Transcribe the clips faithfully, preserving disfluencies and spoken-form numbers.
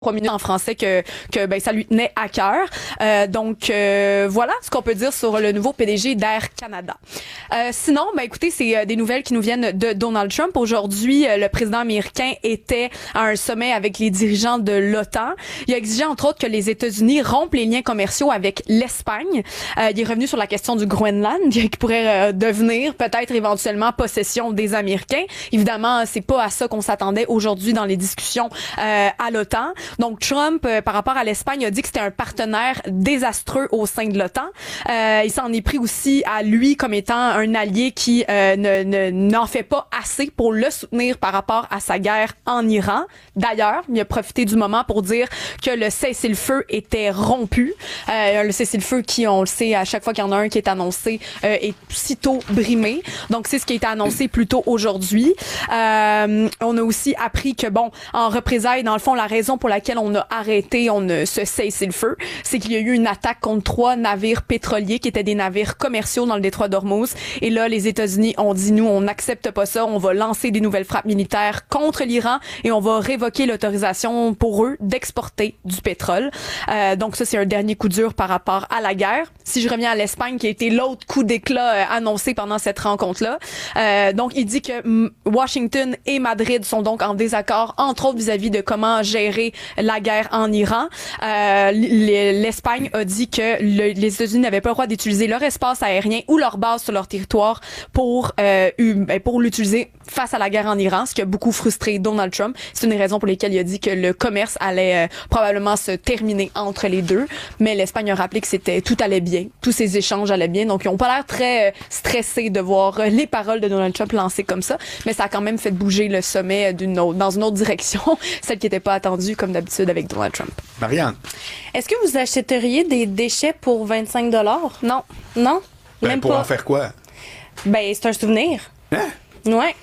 trois minutes en français que que ben ça lui tenait à cœur. Euh, donc euh, voilà ce qu'on peut dire sur le nouveau P D G d'Air Canada. Euh, sinon, ben écoutez, c'est euh, des nouvelles qui nous viennent de Donald Trump. Aujourd'hui, euh, le président américain était à un sommet avec les dirigeants de l'OTAN. Il a exigé entre autres que les États-Unis rompent les liens commerciaux avec l'Espagne. Euh, il est revenu sur la question du Groenland qui pourrait euh, devenir peut-être éventuellement possession des Américains. Évidemment, c'est pas à ça qu'on s'attendait aujourd'hui dans les discussions euh, à l'OTAN. Donc Trump, euh, par rapport à l'Espagne, a dit que c'était un partenaire désastreux au sein de l'OTAN. Euh, il s'en est pris aussi à lui comme étant un allié qui euh, ne, ne n'en fait pas assez pour le soutenir par rapport à sa guerre en Iran. D'ailleurs, il a profité du moment pour dire que le cessez-le-feu était rompu. Euh, le cessez-le-feu qui, on le sait, à chaque fois qu'il y en a un qui est annoncé, euh, est sitôt brimé. Donc c'est ce qui a été annoncé plus tôt aujourd'hui. Euh, on a aussi appris que, bon, en représailles, dans le fond, la raison pour laquelle on a arrêté on a ce cessez-le-feu, c'est qu'il y a eu une attaque contre trois navires pétroliers qui étaient des navires commerciaux dans le détroit d'Ormuz. Et là, les États-Unis ont dit, nous, on n'accepte pas ça. On va lancer des nouvelles frappes militaires contre l'Iran et on va révoquer l'autorisation pour eux d'exporter du pétrole. Euh, donc ça, c'est un dernier coup dur par rapport à la guerre. Si je reviens à l'Espagne, qui a été l'autre coup d'éclat euh, annoncé pendant cette rencontre-là. Euh, donc, il dit que m- Washington et Madrid sont donc en désaccord, entre autres vis-à-vis de comment gérer la guerre en Iran. Euh, L'Espagne a dit que le, les États-Unis n'avaient pas le droit d'utiliser leur espace aérien ou leur base sur leur territoire pour euh, pour l'utiliser face à la guerre en Iran, ce qui a beaucoup frustré Donald Trump. C'est une des raisons pour lesquelles il a dit que le commerce allait euh, probablement se terminer entre les deux. Mais l'Espagne a rappelé que c'était tout allait bien, tous ces échanges allaient bien. Donc ils ont pas l'air très euh, stressés de voir euh, les paroles de Donald Trump lancées comme ça. Mais ça a quand même fait bouger le sommet d'une autre, dans une autre direction, celle qui n'était pas attendue comme d'habitude avec Donald Trump. Marianne. Est-ce que vous achèteriez des déchets pour vingt-cinq dollars? Non. Non? Ben, Même pour pas. en faire quoi? Ben, c'est un souvenir. Hein? Ouais.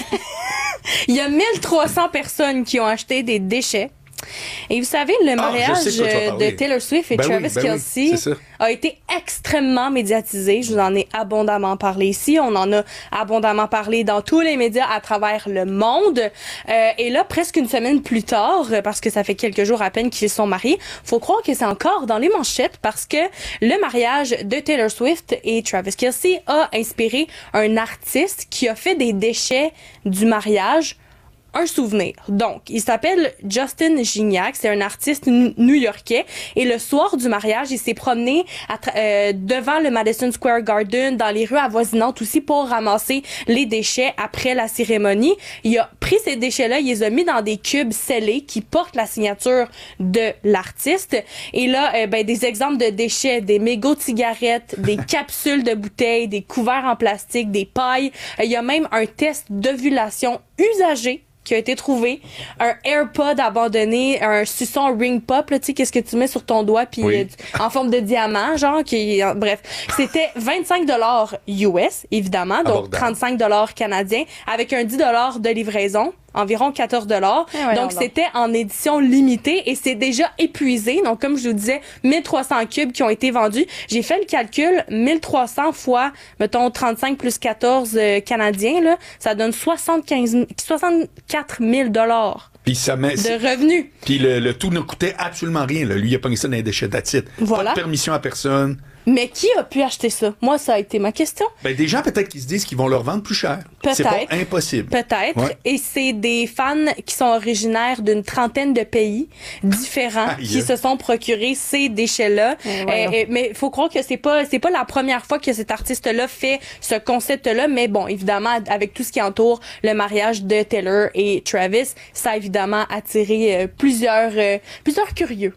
Il y a mille trois cents personnes qui ont acheté des déchets. Et vous savez, le Ah, mariage je sais de quoi tu vas de parler. Taylor Swift et Ben Travis oui, ben oui, Kelce c'est ça. a été extrêmement médiatisé. Je vous en ai abondamment parlé ici. On en a abondamment parlé dans tous les médias à travers le monde. Euh, et là, presque une semaine plus tard, parce que ça fait quelques jours à peine qu'ils sont mariés, faut croire que c'est encore dans les manchettes parce que le mariage de Taylor Swift et Travis Kelce a inspiré un artiste qui a fait des déchets du mariage un souvenir. Donc, il s'appelle Justin Gignac, c'est un artiste new-yorkais et le soir du mariage, il s'est promené à tra- euh, devant le Madison Square Garden, dans les rues avoisinantes aussi pour ramasser les déchets après la cérémonie. Il a pris ces déchets-là, il les a mis dans des cubes scellés qui portent la signature de l'artiste. Et là, euh, ben, des exemples de déchets, des mégots de cigarettes, des capsules de bouteilles, des couverts en plastique, des pailles. Euh, il y a même un test d'ovulation usagé qui a été trouvé, un AirPod abandonné, un suçon ring pop, là, tu sais, qu'est-ce que tu mets sur ton doigt, puis oui. euh, en forme de diamant, genre, qui, euh, bref. C'était vingt-cinq dollars U S, évidemment, donc Abordable. trente-cinq dollars canadiens, avec un dix dollars de livraison, environ quatorze dollars. Eh ouais, donc, non, c'était en édition limitée et c'est déjà épuisé. Donc, comme je vous disais, mille trois cents cubes qui ont été vendus. J'ai fait le calcul, mille trois cents fois, mettons, trente-cinq plus quatorze euh, canadiens, là, ça donne soixante-quinze, soixante-quatre mille dollars. Puis ça met, de revenus. Puis le, le tout ne coûtait absolument rien. Là. Lui, il a pogné ça dans les déchets d'attitude. Voilà. Pas de permission à personne. Mais qui a pu acheter ça? Moi, ça a été ma question. Ben, des gens peut-être qui se disent qu'ils vont leur vendre plus cher. Peut-être. C'est pas impossible. Peut-être. Ouais. Et c'est des fans qui sont originaires d'une trentaine de pays différents Aïe. qui se sont procurés ces déchets-là. Eh, Euh, voyons. euh, mais il faut croire que c'est pas c'est pas la première fois que cet artiste-là fait ce concept-là. Mais bon, évidemment, avec tout ce qui entoure le mariage de Taylor et Travis, ça a évidemment attiré euh, plusieurs euh, plusieurs curieux.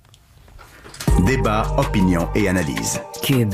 Débat, opinion et analyse. Cube.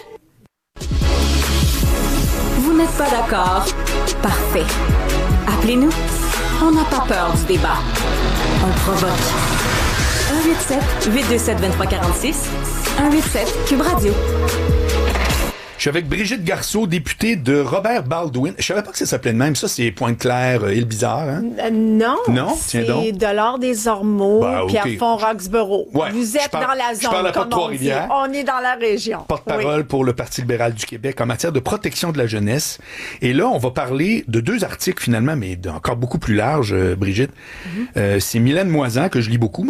Vous n'êtes pas d'accord? Parfait. Appelez-nous. On n'a pas peur du débat. On le provoque. un huit sept huit deux sept deux trois quatre six. un huit sept Cube Radio. Je suis avec Brigitte Garceau, députée de Robert Baldwin. Je savais pas que ça s'appelait de même. Ça, c'est Pointe-Claire, euh, Île-Bizarre, hein? Euh, non, Non? Tiens donc. c'est de l'or des Ormeaux, Bah, ok. Pierrefonds-Roxborough. Ouais, Vous je êtes parle- dans la je zone, parle pas de comme on dit. Trois-Rivières. On est dans la région. Porte-parole pour le Parti libéral du Québec en matière de protection de la jeunesse. Et là, on va parler de deux articles finalement, mais encore beaucoup plus larges, euh, Brigitte. Mm-hmm. Euh, c'est Mylène Moisan, que je lis beaucoup.